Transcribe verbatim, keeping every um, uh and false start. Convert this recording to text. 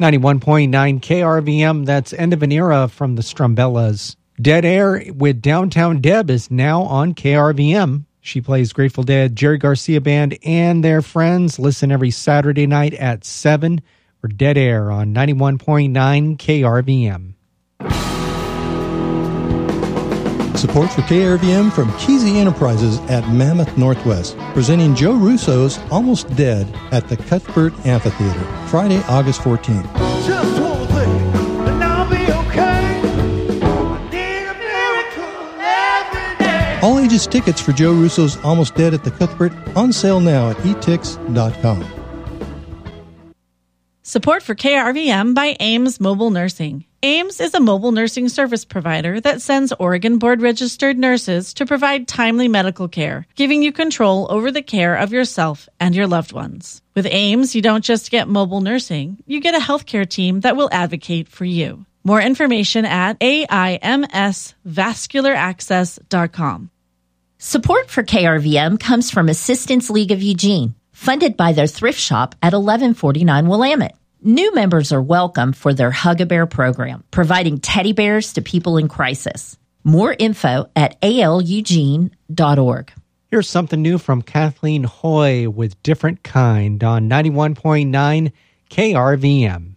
ninety-one point nine K R V M, that's End of an Era from the Strumbellas. Dead Air with Downtown Deb is now on K R V M. She plays Grateful Dead, Jerry Garcia Band, and their friends. Listen every Saturday night at seven for Dead Air on ninety-one point nine K R V M. Support for K R V M from Kesey Enterprises at Mammoth Northwest, presenting Joe Russo's Almost Dead at the Cuthbert Amphitheater, Friday, August fourteenth. Just one thing, and I'll be okay. I need a miracle every day. All ages tickets for Joe Russo's Almost Dead at the Cuthbert on sale now at e tix dot com. Support for K R V M by Ames Mobile Nursing. Ames is a mobile nursing service provider that sends Oregon board-registered nurses to provide timely medical care, giving you control over the care of yourself and your loved ones. With Ames, you don't just get mobile nursing, you get a healthcare team that will advocate for you. More information at A I M S vascular access dot com. Support for K R V M comes from Assistance League of Eugene, funded by their thrift shop at eleven forty-nine Willamette. New members are welcome for their Hug-A-Bear program, providing teddy bears to people in crisis. More info at A L eugene dot org. Here's something new from Kathleen Hoy with Different Kind on ninety-one point nine K R V M.